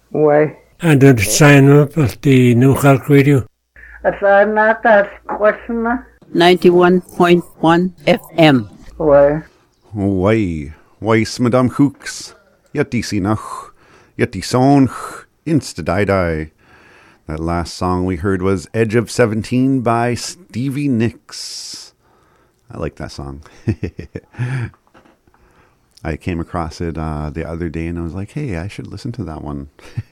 Why? And did sign up at the New Halk Radio. As I'm not that question. 91.1 FM. Why? Weis Madame Hooks, Yeti Sinach, Yeti Sonch, Insta Die. That last song we heard was Edge of 17 by Stevie Nicks. I like that song. I came across it the other day and I was like, hey, I should listen to that one.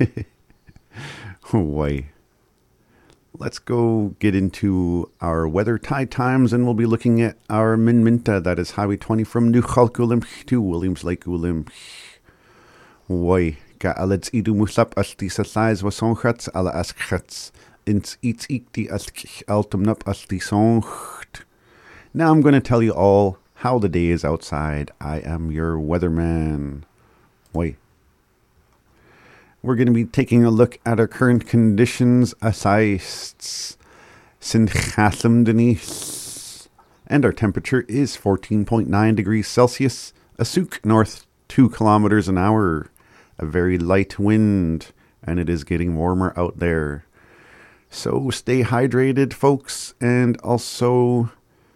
Why? Let's go get into our weather tide times and we'll be looking at our Minminta, that is Highway 20 from New Chalkulimph to Williams Lake Ulimph. Why? Ga'alets idu muslap asti sa size wasonchats ala askchats ins eats ikti ask altumnup asti soncht. Now I'm going to tell you all how the day is outside. I am your weatherman. Why? We're going to be taking a look at our current conditions asists sin Chatham Denise. And our temperature is 14.9 degrees Celsius, Asuk north 2 kilometers an hour. A very light wind, and it is getting warmer out there. So stay hydrated, folks, and also,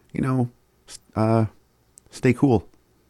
stay cool.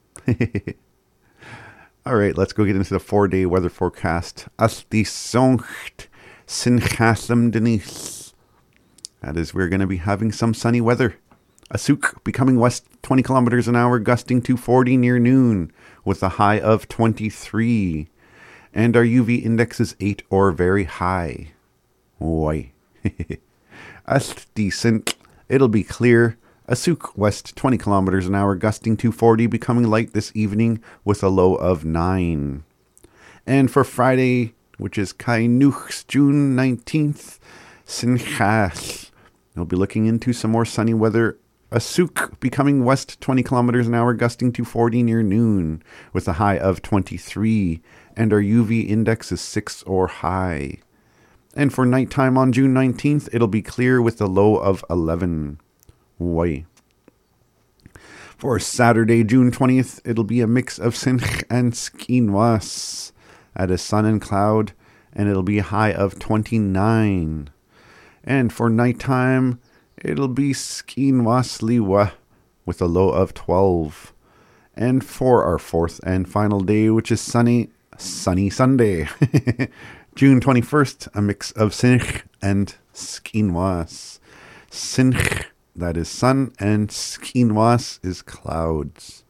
All right, let's go get into the 4-day weather forecast. Asti soncht sin Chatham Denise. That is, we're going to be having some sunny weather. Asuk becoming west 20 kilometers an hour, gusting to 40 near noon, with a high of 23. And our UV index is 8 or very high. Why? Ast decent. It'll be clear. Asuk west 20 kilometers an hour, gusting to 40, becoming light this evening with a low of 9. And for Friday, which is Kainuch's June 19th, Sinchas. We'll be looking into some more sunny weather. Asuk becoming west 20 kilometers an hour, gusting to 40 near noon, with a high of 23. And our UV index is 6 or high. And for nighttime on June 19th, it'll be clear with a low of 11. Why? For Saturday, June 20th, it'll be a mix of Sinch and Skinwas at a sun and cloud, and it'll be a high of 29. And for nighttime, it'll be Skinwas Liwa with a low of 12. And for our fourth and final day, which is sunny Sunday, June 21st, a mix of Sinch and Skinwas. Sinch, that is sun, and Skinwas is clouds.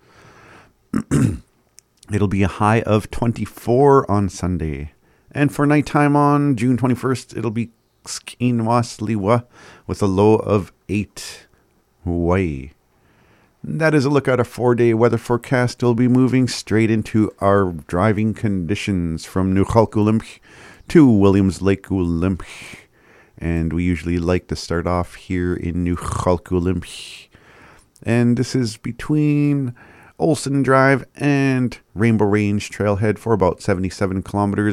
It'll be a high of 24 on Sunday. And for nighttime on June 21st, it'll be Skinwas Liwa with a low of 8. Way. That is a look at a 4-day weather forecast. We'll be moving straight into our driving conditions from New Chalkulimph to Williams Lake Ulimph. And we usually like to start off here in New Chalkulimph. And this is between Olson Drive and Rainbow Range Trailhead for about 77 kilometers.